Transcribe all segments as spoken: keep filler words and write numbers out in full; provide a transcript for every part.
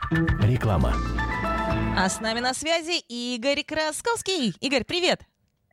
Реклама. А с нами на связи Игорь Красковский. Игорь, привет!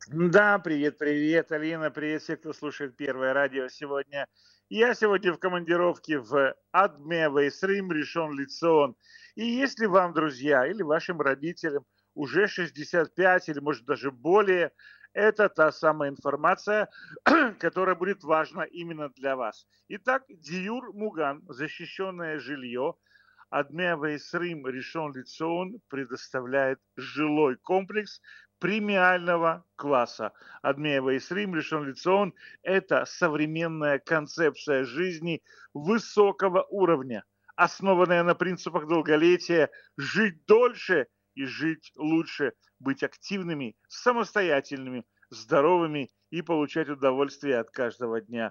Да, привет, привет, Алина, привет все, кто слушает Первое радио сегодня. Я сегодня в командировке в Адме Вейсрим, Ришон Лицион. И если вам, друзья, или вашим родителям уже шестьдесят пять или, может, даже более, это та самая информация, которая будет важна именно для вас. Итак, Диюр Муган, защищенное жилье, Адме Вейсрим, Ришон Лицион предоставляет жилой комплекс премиального класса. Адме Вейсрим, Ришон Лицион – это современная концепция жизни высокого уровня, основанная на принципах долголетия, жить дольше и жить лучше, быть активными, самостоятельными, здоровыми и получать удовольствие от каждого дня.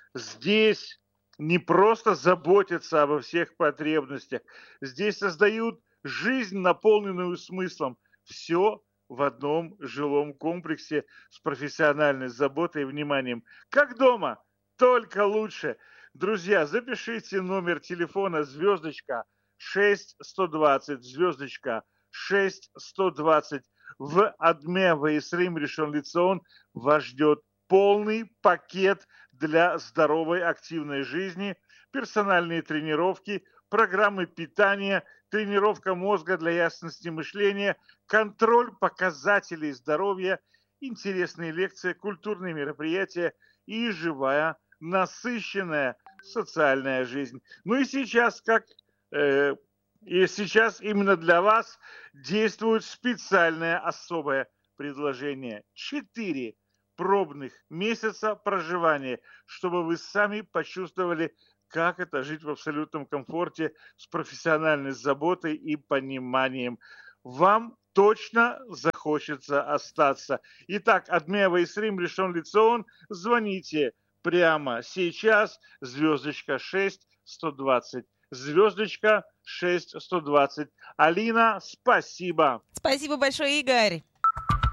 Здесь не просто заботятся обо всех потребностях, здесь создают жизнь, наполненную смыслом. Все в одном жилом комплексе с профессиональной заботой и вниманием. Как дома, только лучше. Друзья, запишите номер телефона звездочка шесть сто двадцать, звездочка шесть сто двадцать. В Адме Вейсрим Ришон Лицион вас ждет полный пакет для здоровой активной жизни, персональные тренировки, программы питания, тренировка мозга для ясности мышления, контроль показателей здоровья, интересные лекции, культурные мероприятия и живая, насыщенная социальная жизнь. Ну и сейчас, как э, и сейчас именно для вас действует специальное особое предложение. Четыре пробных месяца проживания, чтобы вы сами почувствовали, как это жить в абсолютном комфорте с профессиональной заботой и пониманием. Вам точно захочется остаться. Итак, Адме Вейсрим Ришон Лицион, звоните прямо сейчас, звездочка шесть сто двадцать. Звездочка шесть сто двадцать. Алина, спасибо. Спасибо большое, Игорь.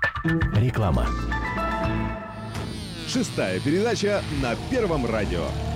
Реклама. Шестая передача на Первом радио.